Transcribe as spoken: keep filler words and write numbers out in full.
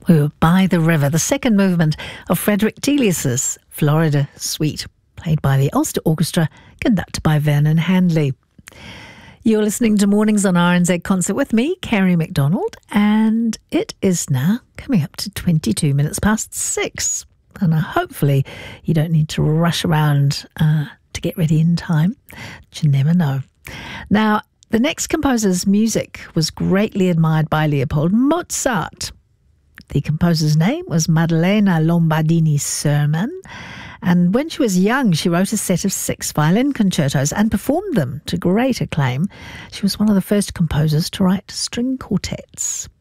We were By the River, the second movement of Frederick Delius's Florida Suite, played by the Ulster Orchestra, conducted by Vernon Handley. You're listening to Mornings on R N Z Concert with me, Kerry McDonald, and it is now coming up to twenty-two minutes past six. And uh, hopefully you don't need to rush around uh, to get ready in time. But you never know. Now, the next composer's music was greatly admired by Leopold Mozart. The composer's name was Maddalena Lombardini Sermon, and when she was young, she wrote a set of six violin concertos and performed them to great acclaim. She was one of the first composers to write string quartets.